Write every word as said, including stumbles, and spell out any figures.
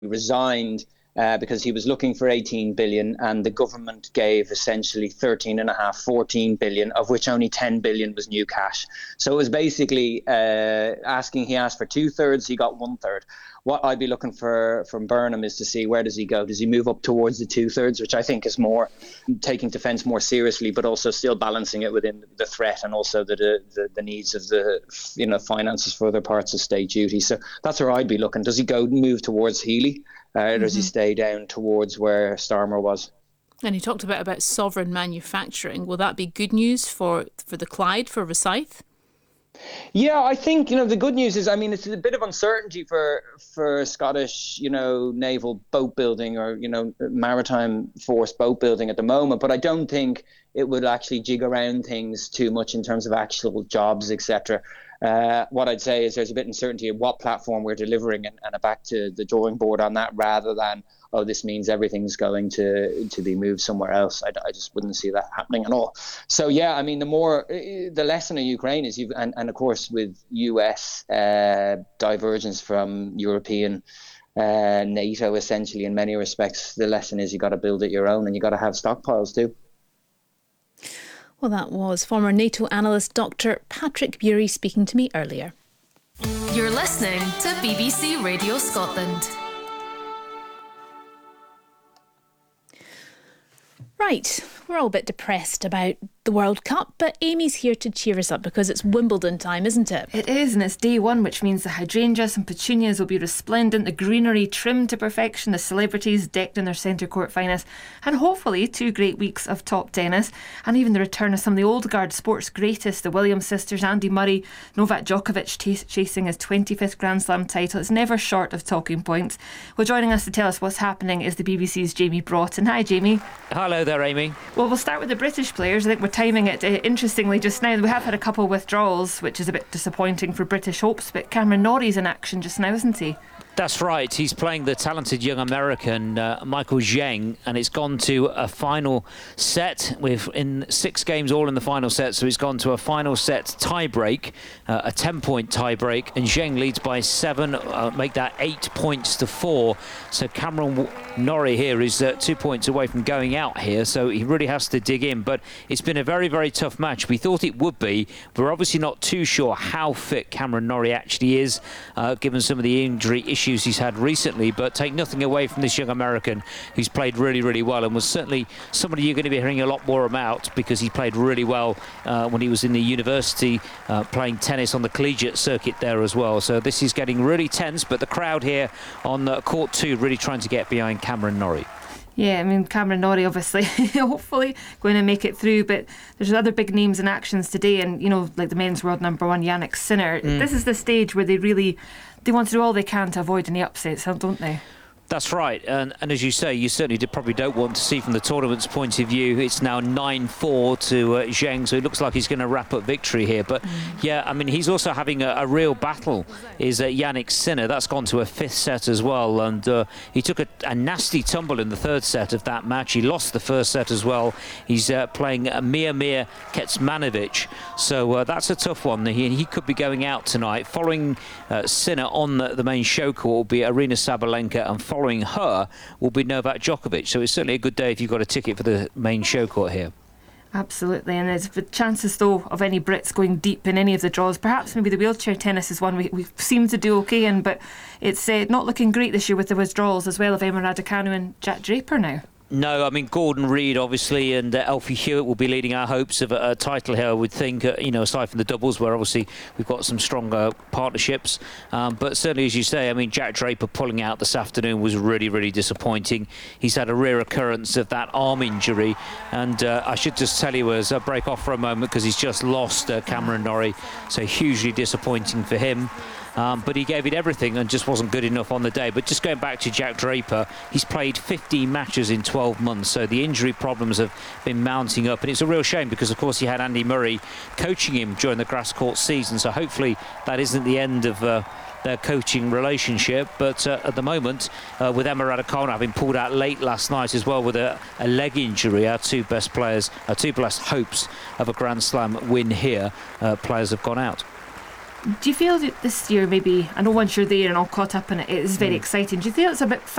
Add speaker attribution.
Speaker 1: resigned uh, because he was looking for eighteen billion, and the government gave essentially thirteen and a half, fourteen billion, of which only ten billion was new cash. So it was basically uh, asking, he asked for two thirds, he got one third. What I'd be looking for from Burnham is to see, where does he go? Does he move up towards the two thirds, which I think is more taking defence more seriously, but also still balancing it within the threat and also the, the the needs of the, you know, finances for other parts of state duty. So that's where I'd be looking. Does he go move towards Healy, uh, or mm-hmm. does he stay down towards where Starmer was?
Speaker 2: And he talked about about sovereign manufacturing. Will that be good news for for the Clyde, for Rosyth?
Speaker 1: Yeah, I think, you know, the good news is, I mean, it's a bit of uncertainty for for Scottish, you know, naval boat building or, you know, maritime force boat building at the moment. But I don't think it would actually jig around things too much in terms of actual jobs, et cetera. Uh, what I'd say is there's a bit of uncertainty of what platform we're delivering and, and back to the drawing board on that, rather than, oh, this means everything's going to to be moved somewhere else. I, I just wouldn't see that happening at all. So, yeah, I mean, the more, the lesson of Ukraine is, you've, and, and of course, with U S uh, divergence from European uh, NATO, essentially, in many respects, the lesson is you got to build it your own, and you got to have stockpiles too.
Speaker 2: Well, that was former NATO analyst Doctor Patrick Bury speaking to me earlier.
Speaker 3: You're listening to B B C Radio Scotland.
Speaker 2: Right, we're all a bit depressed about the World Cup, but Amy's here to cheer us up because it's Wimbledon time, isn't it?
Speaker 4: It is, and it's day one, which means the hydrangeas and petunias will be resplendent, the greenery trimmed to perfection, the celebrities decked in their centre court finest, and hopefully two great weeks of top tennis, and even the return of some of the old guard sports greatest, the Williams sisters, Andy Murray, Novak Djokovic t- chasing his twenty-fifth Grand Slam title. It's never short of talking points. Well, joining us to tell us what's happening is the B B C's Jamie Broughton. Hi, Jamie.
Speaker 5: Hello there, Amy.
Speaker 4: Well, we'll start with the British players. I think we're timing it uh, interestingly just now. We have had a couple of withdrawals, which is a bit disappointing for British hopes, but Cameron Norrie's in action just now, isn't he?
Speaker 5: That's right. He's playing the talented young American uh, Michael Zheng, and it's gone to a final set with in six games all in the final set. So he's gone to a final set tie-break, uh, a ten-point tie-break, and Zheng leads by seven, uh, make that eight points to four. So Cameron Norrie here is uh, two points away from going out here, so he really has to dig in. But it's been a very, very tough match. We thought it would be. We're obviously not too sure how fit Cameron Norrie actually is, uh, given some of the injury issues he's had recently, but take nothing away from this young American who's played really, really well and was certainly somebody you're going to be hearing a lot more about, because he played really well uh, when he was in the university uh, playing tennis on the collegiate circuit there as well. So this is getting really tense, but the crowd here on uh, court two really trying to get behind Cameron Norrie.
Speaker 4: Yeah, I mean, Cameron Norrie obviously hopefully going to make it through, but there's other big names in actions today, and, you know, like the men's world number one, Yannick Sinner. Mm. This is the stage where they really, they want to do all they can to avoid any upsets, don't they?
Speaker 5: That's right, and, and as you say, you certainly did, probably don't want to see from the tournament's point of view. It's now nine four to uh, Zheng, so it looks like he's going to wrap up victory here. But mm. yeah, I mean, he's also having a, a real battle, is uh, Yannick Sinner. That's gone to a fifth set as well, and uh, he took a, a nasty tumble in the third set of that match. He lost the first set as well. He's uh, playing uh, Miomir Kecmanovic, so uh, that's a tough one. He, he could be going out tonight. Following uh, Sinner on the, the main show court will be Aryna Sabalenka, and following Following her will be Novak Djokovic. So it's certainly a good day if you've got a ticket for the main show court here.
Speaker 4: Absolutely, and there's the chances though of any Brits going deep in any of the draws. Perhaps maybe the wheelchair tennis is one we, we seem to do okay in, but it's uh, not looking great this year with the withdrawals as well of Emma Raducanu and Jack Draper now.
Speaker 5: No, I mean, Gordon Reid, obviously, and uh, Elfie Hewitt will be leading our hopes of a, a title here, I would think, uh, you know, aside from the doubles, where obviously we've got some stronger partnerships. Um, but certainly, as you say, I mean, Jack Draper pulling out this afternoon was really, really disappointing. He's had a rare occurrence of that arm injury. And uh, I should just tell you, as I break off for a moment, because he's just lost uh, Cameron Norrie. So hugely disappointing for him. Um, but he gave it everything and just wasn't good enough on the day. But just going back to Jack Draper, he's played fifteen matches in twelve months, so the injury problems have been mounting up, and it's a real shame because of course he had Andy Murray coaching him during the grass court season, so hopefully that isn't the end of uh, their coaching relationship. But uh, at the moment, uh, with Emma Raducanu having pulled out late last night as well with a, a leg injury, our two best players, our two best hopes of a Grand Slam win here, uh, players have gone out.
Speaker 4: Do you feel that this year maybe, I know once you're there and all caught up in it, it is very mm. exciting, do you feel it's a bit